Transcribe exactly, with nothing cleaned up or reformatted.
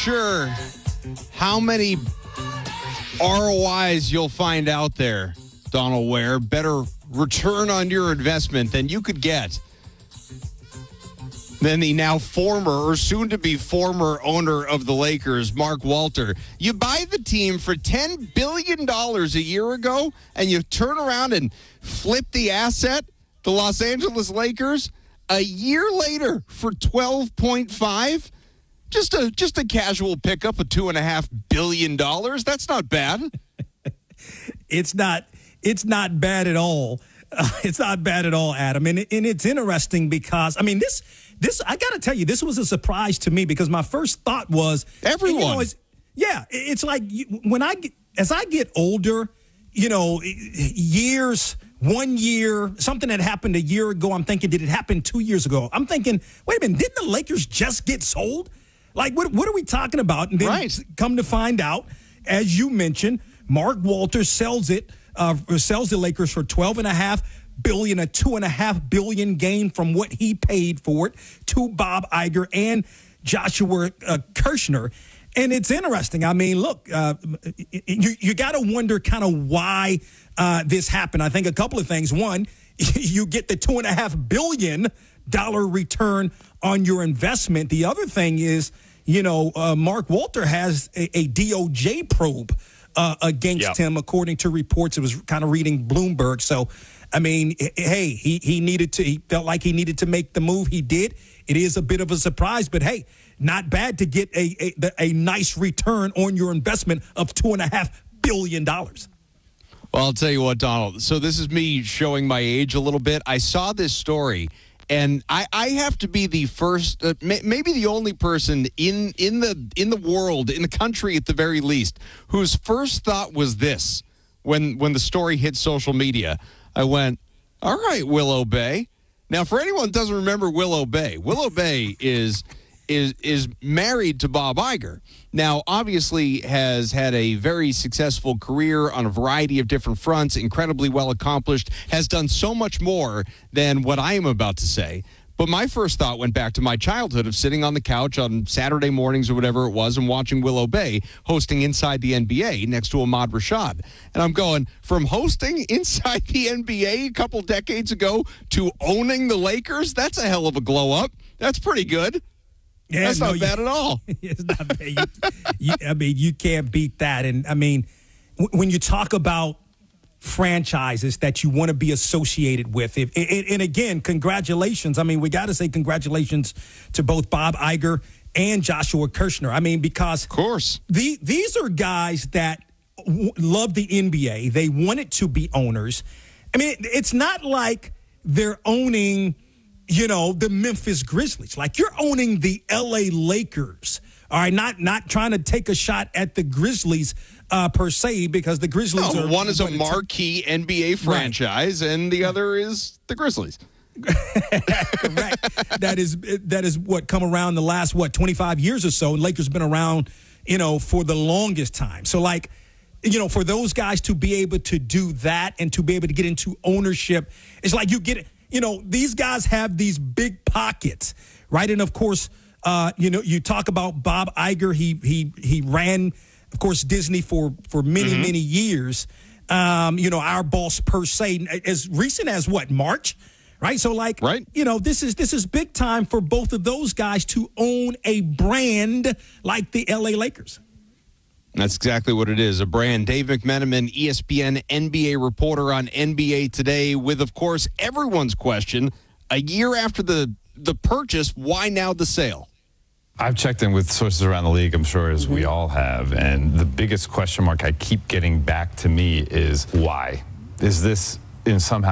sure how many R O Is you'll find out there, Donald Ware. Better return on your investment than you could get than the now former or soon-to-be former owner of the Lakers, Mark Walter. You buy the team for ten billion dollars a year ago, and you turn around and flip the asset, the Los Angeles Lakers, a year later for twelve point five. Just a just a casual pickup of two and a half billion dollars. That's not bad. It's not. It's not bad at all. Uh, it's not bad at all, Adam. And, and it's interesting because, I mean, this, this I got to tell you, this was a surprise to me because my first thought was everyone. You know, it's, yeah, it's like when I get, as I get older, you know, years, one year, something that happened a year ago, I'm thinking, did it happen two years ago? I'm thinking, wait a minute, didn't the Lakers just get sold? Like, what, what are we talking about? And then right. come to find out, as you mentioned, Mark Walters sells it. Uh, sells the Lakers for twelve and a half billion, a two and a half billion gain from what he paid for it to Bob Iger and Joshua uh, Kirshner. And it's interesting. I mean, look, uh, you, you got to wonder kind of why uh, this happened. I think a couple of things. One, you get the two and a half billion dollar return on your investment. The other thing is, you know, uh, Mark Walter has a, a D O J probe Uh, against yep. him, according to reports. It was kind of reading Bloomberg. So, I mean, hey, he he needed to, he felt like he needed to make the move. He did. It is a bit of a surprise, but hey, not bad to get a a, a nice return on your investment of two and a half billion dollars. Well, I'll tell you what, Donald. So this is me showing my age a little bit. I saw this story. And I, I have to be the first, uh, may, maybe the only person in in the in the world, in the country at the very least, whose first thought was this when when the story hit social media. I went, all right, Willow Bay. Now, for anyone who doesn't remember Willow Bay, Willow Bay is is is married to Bob Iger. Now, obviously has had a very successful career on a variety of different fronts, incredibly well accomplished, has done so much more than what I am about to say. But my first thought went back to my childhood of sitting on the couch on Saturday mornings or whatever it was and watching Willow Bay hosting Inside the N B A next to Ahmad Rashad. And I'm going, from hosting Inside the N B A a couple decades ago to owning the Lakers, that's a hell of a glow up. That's pretty good. Yeah, That's no, not bad you, at all. It's not bad. You, you, I mean, you can't beat that. And, I mean, w- when you talk about franchises that you want to be associated with, if, and, and, again, congratulations. I mean, we got to say congratulations to both Bob Iger and Joshua Kirshner. I mean, because of course, the, these are guys that w- love the N B A. They wanted to be owners. I mean, it's not like they're owning – you know, the Memphis Grizzlies. Like, you're owning the L A Lakers, all right? Not not trying to take a shot at the Grizzlies uh, per se, because the Grizzlies no, are... one is a marquee N B A franchise, right, and the other is the Grizzlies. Correct. That is, that is what, come around the last, what, twenty-five years or so, and Lakers been around, you know, for the longest time. So, like, you know, for those guys to be able to do that and to be able to get into ownership, it's like you get it. You know, these guys have these big pockets, right? And, of course, uh, you know, you talk about Bob Iger. He he he ran, of course, Disney for, for many, mm-hmm. many years. Um, you know, our boss per se, as recent as, what, March, right? So, like, right. you know, this is this is big time for both of those guys to own a brand like the L A Lakers. That's exactly what it is, a brand. Dave McMenamin, E S P N N B A reporter on N B A Today with, of course, everyone's question. A year after the, the purchase, why now the sale? I've checked in with sources around the league, I'm sure, as mm-hmm. we all have. And the biggest question mark I keep getting back to me is why? Is this in somehow